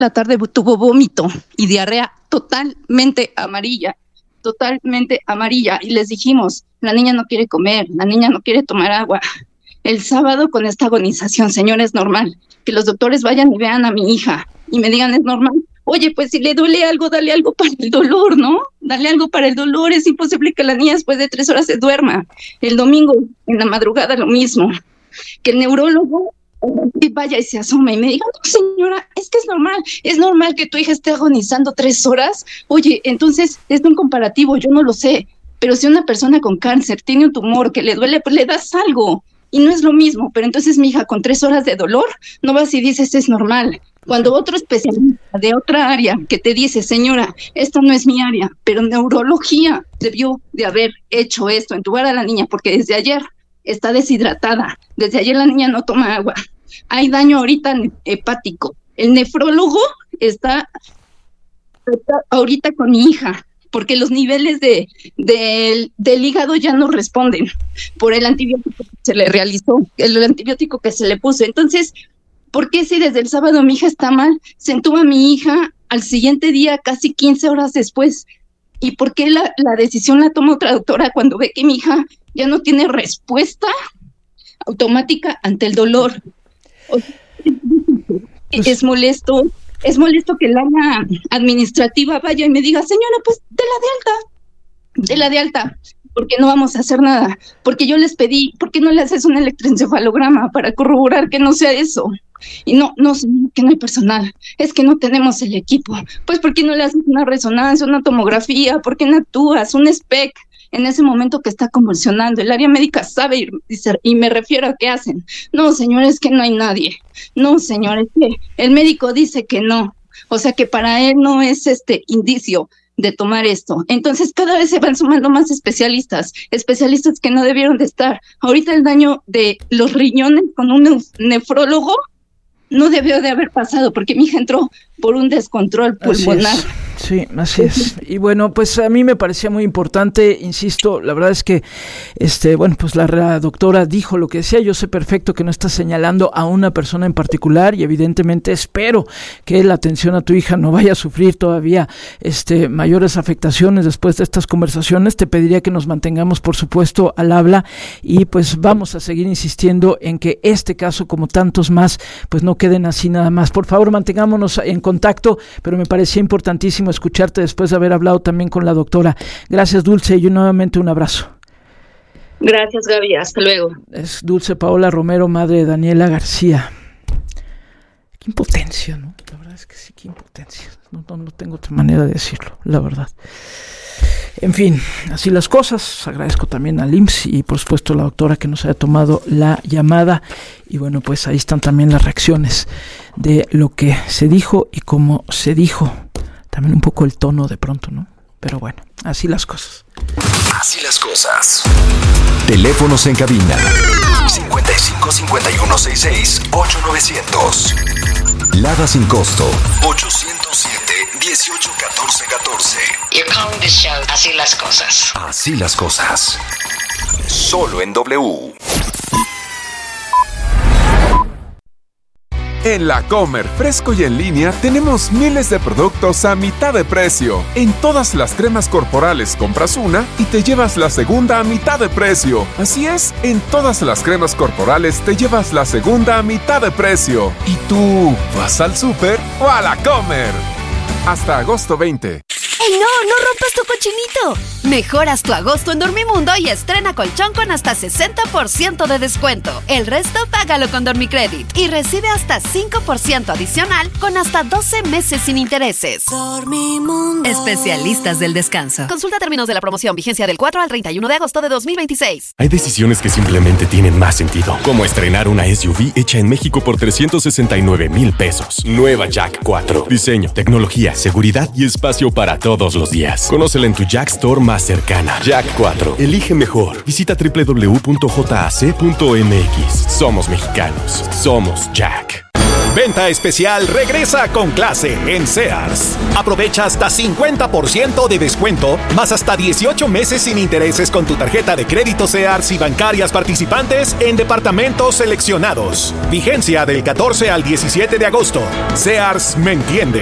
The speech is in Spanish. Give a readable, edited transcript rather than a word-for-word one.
la tarde tuvo vómito y diarrea totalmente amarilla. Y les dijimos, la niña no quiere comer, la niña no quiere tomar agua. El sábado con esta agonización, señor, es normal que los doctores vayan y vean a mi hija y me digan, es normal. Oye, pues si le duele algo, dale algo para el dolor, ¿no? Dale algo para el dolor. Es imposible que la niña después de 3 horas se duerma. El domingo, en la madrugada, lo mismo. Que el neurólogo vaya y se asoma y me diga, no, señora, es que es normal que tu hija esté agonizando 3 horas. Oye, entonces, es un comparativo, yo no lo sé. Pero si una persona con cáncer tiene un tumor que le duele, pues le das algo. Y no es lo mismo. Pero entonces mi hija con 3 horas de dolor, no vas y dices, es normal. Cuando otro especialista de otra área que te dice, señora, esta no es mi área, pero neurología debió de haber hecho esto, entubar a la niña, porque desde ayer está deshidratada, desde ayer la niña no toma agua, hay daño ahorita hepático, el nefrólogo está ahorita con mi hija, porque los niveles del hígado ya no responden por el antibiótico que se le realizó, el antibiótico que se le puso. Entonces, ¿por qué si desde el sábado mi hija está mal, se entuba a mi hija al siguiente día, casi 15 horas después? ¿Y por qué la decisión la toma otra doctora cuando ve que mi hija ya no tiene respuesta automática ante el dolor? Es molesto que la área administrativa vaya y me diga, señora, pues de la de alta, porque no vamos a hacer nada, porque yo les pedí, ¿por qué no le haces un electroencefalograma para corroborar que no sea eso? Y no, que no hay personal, es que no tenemos el equipo. Pues ¿por qué no le haces una resonancia, una tomografía? ¿Por qué no actúas? Un SPEC en ese momento que está convulsionando. El área médica sabe y me refiero a qué hacen. No, señor, es que no hay nadie. No, señor, es que el médico dice que no. O sea que para él no es indicio de tomar esto. Entonces cada vez se van sumando más especialistas que no debieron de estar. Ahorita el daño de los riñones con un nefrólogo no debió de haber pasado, porque mi hija entró por un descontrol pulmonar. Sí, así es. Y bueno, pues a mí me parecía muy importante, insisto, la verdad es que, pues la doctora dijo lo que decía. Yo sé perfecto que no está señalando a una persona en particular y evidentemente espero que la atención a tu hija no vaya a sufrir todavía, mayores afectaciones después de estas conversaciones. Te pediría que nos mantengamos, por supuesto, al habla y pues vamos a seguir insistiendo en que este caso, como tantos más, pues no queden así nada más. Por favor, mantengámonos en contacto, pero me parecía importantísimo escucharte después de haber hablado también con la doctora. Gracias, Dulce, y nuevamente un abrazo. Gracias, Gaby, hasta luego. Es Dulce Paola Romero, madre de Daniela García. Qué impotencia, ¿no? La verdad es que sí, qué impotencia. No tengo otra manera de decirlo, la verdad. En fin, así las cosas. Agradezco también al IMSS y por supuesto a la doctora que nos haya tomado la llamada. Y bueno, pues ahí están también las reacciones de lo que se dijo y cómo se dijo. También un poco el tono de pronto, ¿no? Pero bueno, así las cosas. Así las cosas. Teléfonos en cabina 55 51 66 8900. Lada sin costo 807 18 14 14. You're calling this show Así las cosas. Así las cosas. Solo en W. En La Comer, fresco y en línea, tenemos miles de productos a mitad de precio. En todas las cremas corporales compras una y te llevas la segunda a mitad de precio. Así es, en todas las cremas corporales te llevas la segunda a mitad de precio. ¿Y tú vas al súper o a La Comer? Hasta agosto 20. ¡Ey, no rompas tu cochinito! Mejoras tu agosto en Dormimundo y estrena colchón con hasta 60% de descuento. El resto págalo con Dormicredit y recibe hasta 5% adicional con hasta 12 meses sin intereses. Dormimundo. Especialistas del descanso. Consulta términos de la promoción, vigencia del 4 al 31 de agosto de 2026. Hay decisiones que simplemente tienen más sentido, como estrenar una SUV hecha en México por 369,000 pesos. Nueva Jack 4. Diseño, tecnología, seguridad y espacio para todos los días. Conócela en tu Jack Store más cercana. Jack 4. Elige mejor. Visita www.jac.mx. Somos mexicanos. Somos Jack. Venta especial regresa con clase en Sears. Aprovecha hasta 50% de descuento, más hasta 18 meses sin intereses con tu tarjeta de crédito Sears y bancarias participantes en departamentos seleccionados. Vigencia del 14 al 17 de agosto. Sears me entiende.